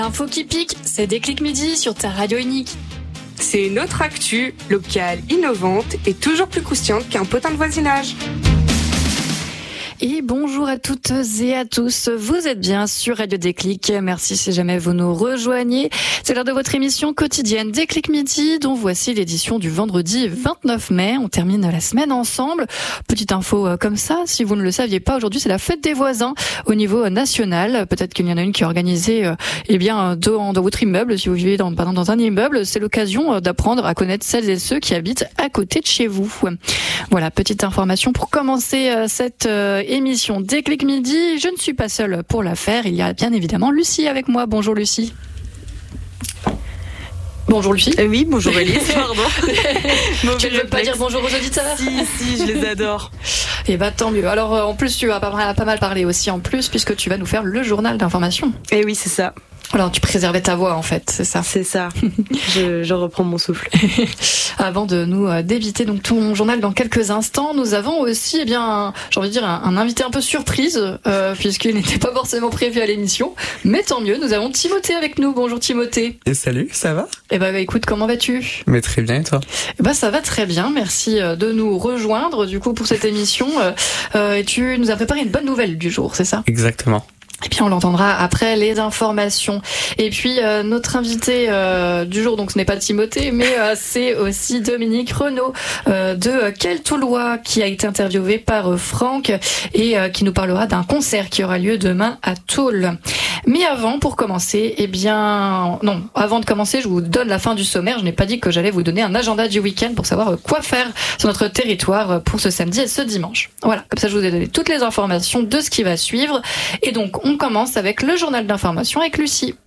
Info qui pique, c'est Déclic Midi sur ta radio unique. C'est notre actu locale, innovante et toujours plus croustillante qu'un potin de voisinage. Et bonjour à toutes et à tous, vous êtes bien sur Radio Déclic, merci si jamais vous nous rejoignez. C'est l'heure de votre émission quotidienne Déclic Midi, dont voici l'édition du vendredi 29 mai. On termine la semaine ensemble. Petite info comme ça, si vous ne le saviez pas, aujourd'hui c'est la fête des voisins au niveau national. Peut-être qu'il y en a une qui est organisée dans votre immeuble, si vous vivez dans un immeuble. C'est l'occasion d'apprendre à connaître celles et ceux qui habitent à côté de chez vous. Voilà, petite information pour commencer cette émission Déclic Midi. Je ne suis pas seule pour la faire. Il y a bien évidemment Lucie avec moi. Bonjour Lucie. Bonjour Lucie. Oui, bonjour Elise, pardon. Tu ne veux pas dire bonjour aux auditeurs ? Si, je les adore. Et bah tant mieux. Alors en plus tu vas pas mal parler aussi en plus, puisque tu vas nous faire le journal d'information. Eh oui, c'est ça. Alors tu préservais ta voix en fait, c'est ça. C'est ça. Je reprends mon souffle. Avant de nous débiter donc ton journal dans quelques instants, nous avons aussi un invité un peu surprise, puisqu'il n'était pas forcément prévu à l'émission, mais tant mieux, nous avons Timothée avec nous. Bonjour Timothée. Et salut, ça va ? Eh bah écoute, comment vas-tu ? Mais très bien, et toi ? Eh bah ça va très bien, merci de nous rejoindre du coup pour cette émission. Et tu nous as préparé une bonne nouvelle du jour, c'est ça ? Exactement. Et puis on l'entendra après les informations. Et puis notre invité du jour, donc ce n'est pas Timothée, mais c'est aussi Dominique Renaud de Quel Toulois, qui a été interviewé par Franck et qui nous parlera d'un concert qui aura lieu demain à Toul. Mais avant de commencer, je vous donne la fin du sommaire. Je n'ai pas dit que j'allais vous donner un agenda du week-end pour savoir quoi faire sur notre territoire pour ce samedi et ce dimanche. Voilà, comme ça je vous ai donné toutes les informations de ce qui va suivre. Et donc on commence avec le journal d'information avec Lucie.